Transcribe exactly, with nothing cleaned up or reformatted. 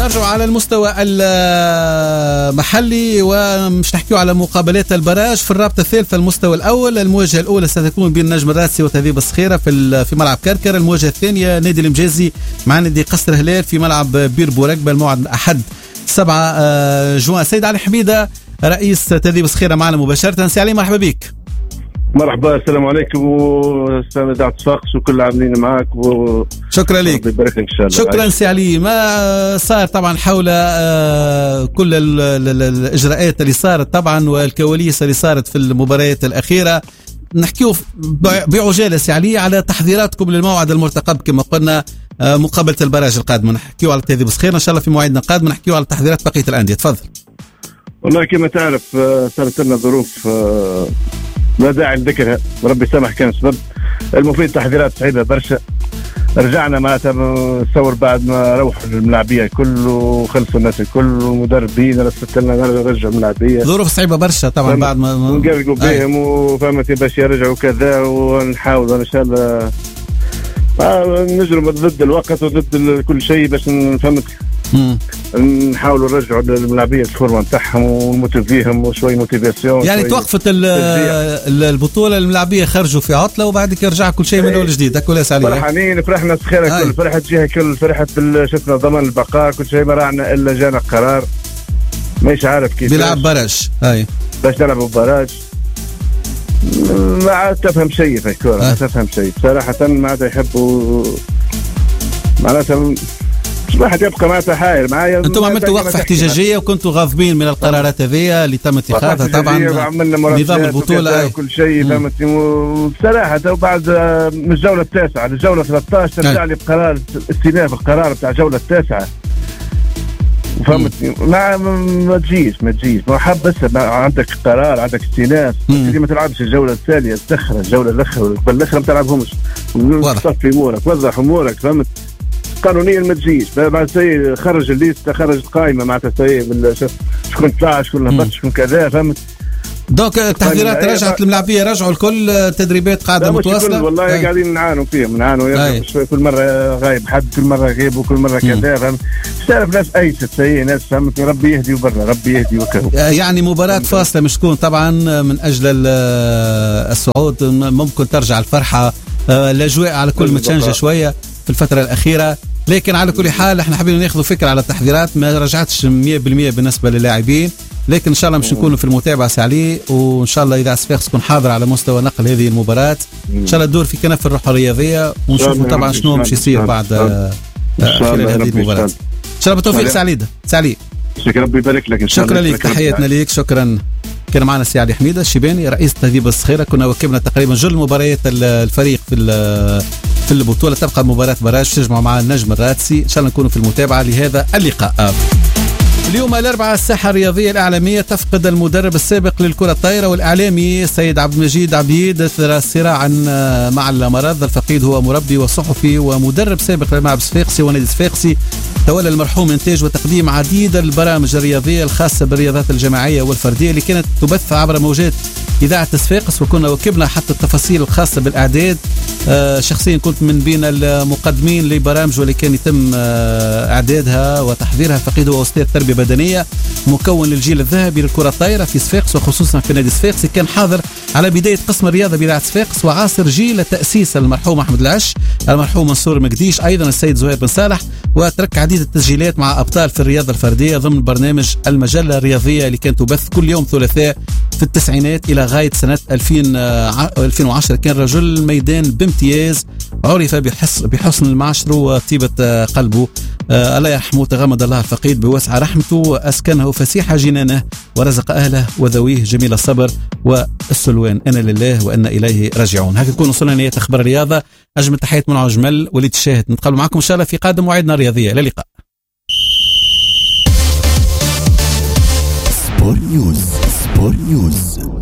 نرجع على المستوى المحلي ومش نحكيو على مقابلات البراج في الرابطة الثالثة. المستوى الأول المواجهة الأولى ستكون بين النجم الراسي وتهذيب الصخيرة في في ملعب كركر. المواجهة الثانية نادي المجازي مع نادي قصر هلال في ملعب بير بورقبة. الموعد أحد سبعة جوان. سيد علي حميدة رئيس تهذيب الصخيرة معنا مباشرة. سي علي مرحبا بك. مرحبا، السلام عليكم وسلام إذاعة صفاقس وكل العاملين معك و... شكرا لك. إن شاء الله. شكرا سي علي. ما صار طبعا حول كل الإجراءات اللي صارت طبعا والكواليس اللي صارت في المباريات الأخيرة، نحكيه بعجالة سي علي على تحضيراتكم للموعد المرتقب كما قلنا مقابلة البراج القادمة. نحكيه على تهذيب الصخيرة إن شاء الله في موعدنا القادم، نحكيه على تحضيرات بقية الأندية. تفضل. والله كما تعرف صارت لنا ظروف لا داعي لذكرها، ربي سامح كان سبب. المفيد تحضيرات صعيبة برشا. رجعنا معناتها نصور بعد ما روحوا الملاعبية كله خلصوا الناس الكل ومدربين رسلت لنا نرجع الملاعبية. ظروف صعيبة برشا طبعا بعد ما نقرقوا بهم وفهمت باش يرجعوا كذا، ونحاول ان شاء الله نجرب ضد الوقت وضد كل شيء باش نفهمت نحاولوا نرجعوا الملاعبية الفورمة نتاعهم ونموتيفيهم وشوي موتيفاسيون. يعني توقفت البطولة الملاعبية خرجوا في عطلة وبعدك يرجع كل شيء من أول جديد. أكل يا سعيد. فرحانين فرحنا صخيرة كل فرحة جهة كل فرحة شفنا ضمان البقاء كل شيء ما راعنا إلا جانا قرار مش عارف كيف بيلعب براج هاي باش نلعبوا براج. ما عاد تفهم شيء في الكورة ما تفهم شيء بصراحة. ما عاد يحبوا معناتها واحد يبقى معناتها حاير معايا. انتم عملتوا وقفه احتجاجيه وكنتوا غاضبين من القرارات هذه اللي تم اتخاذها طبعا نظام البطوله وكل شيء فهمتني. وبصراحه بعد من الجوله التاسعه للجوله ثلاثة عشر ترجع لي بقرار استئناف القرار بتاع الجوله التاسعه فهمتني. ما ما تجيش ما تجيش ما حب بس عندك قرار عندك استئناف ما تلعبش الجوله الثانيه تسخر الجوله الاخرى بالاخر ما تلعبهمش تصفي امورك وضح امورك فهمت. قانونيا ما تجيش بعد سي خرج الليست خرج القائمه معناتها سي شكون طلع شكون هبط شكون كذا فهمت. دونك التحضيرات رجعت الملاعبيه رجعوا الكل تدريبات قاعده متواصله. والله أي. قاعدين نعانوا فيهم نعانوا كل مره غايب حد كل مره غيب وكل مره كذا فهمت. تعرف ناس ايست سي ناس فهمت. ربي يهدي وبرا ربي يهدي وكذا. يعني مباراه فاصله مش تكون طبعا من اجل الصعود. ممكن ترجع الفرحه الاجواء على كل متشنجه شويه في الفتره الاخيره، لكن على كل حال احنا حابين ناخذ فكره على التحضيرات. ما رجعتش مية بالمية بالنسبه للاعبين، لكن ان شاء الله مش نكونوا في المتابعه سعلي، وان شاء الله اذا صفاقس تكون حاضر على مستوى نقل هذه المباراه ان شاء الله تدور في كنف الروح الرياضيه ونشوفوا طبعا شنو مش يصير بعد خلال هذه المباراه. ان شاء الله بالتوفيق سعيد. سعلي شكرا ربي يبارك لك. شكرا لك تحياتنا ليك. شكرا. كان معنا سي علي حميدة الشيباني رئيس تهذيب الصخيرة. كنا وكبنا تقريبا جل مباريات الفريق في في البطولة. تبقى مباراة براج تجمع مع النجم الراتسي. إن شاء الله نكون في المتابعة لهذا اللقاء. اليوم الأربعاء الساحة الرياضية الإعلامية تفقد المدرب السابق للكرة الطائرة والإعلامي السيد عبد المجيد عبيد أثر صراعا مع المرض. الفقيد هو مربي وصحفي ومدرب سابق للملعب الصفاقسي ونادي الصفاقسي. تولى المرحوم إنتاج وتقديم عديد البرامج الرياضية الخاصة بالرياضات الجماعية والفردية اللي كانت تبث عبر موجات إذاعة الصفاقس، وكنا وكبنا حتى التفاصيل الخاصة بالإعداد. آه شخصيا كنت من بين المقدمين لبرامج واللي كان يتم آه إعدادها وتحضيرها. فقيد هو أستاذ تربية بدنية مكون للجيل الذهبي للكرة الطائرة في صفاقس وخصوصا في نادي صفاقسي. كان حاضر على بداية قسم الرياضة بإذاعة صفاقس وعاصر جيل تأسيس المرحوم أحمد العش المرحوم منصور مقديش أيضا السيد زهير بن صالح. وترك عديد التسجيلات مع أبطال في الرياضة الفردية ضمن برنامج المجلة الرياضية اللي كانت تبث كل يوم ثلاثاء في التسعينات إلى غاية سنة ألفين وعشرة. كان رجل ميدان بامتياز عرف بحسن, بحسن المعشر وطيبة قلبه. آه الله يرحمه تغمد الله الفقيد بوسع رحمته وأسكنه فسيح جنانه ورزق أهله وذويه جميل الصبر والسلوان. أنا لله وأنا إليه راجعون. هكذا تكون وصلنا لنهاية أخبار الرياضة. أجمل تحيات من عجمل وليد الشاهد. نتقابل معكم إن شاء الله في قادم موعدنا الرياضية. إلى اللقاء. سبور نيوز. سبور نيوز.